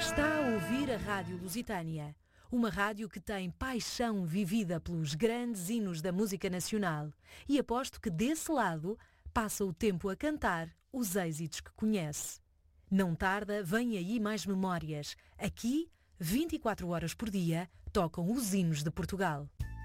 Está a ouvir a Rádio Lusitânia, uma rádio que tem paixão vivida pelos grandes hinos da música nacional, e aposto que desse lado passa o tempo a cantar os êxitos que conhece. Não tarda, vem aí mais memórias. Aqui, 24 horas por dia, tocam os hinos de Portugal.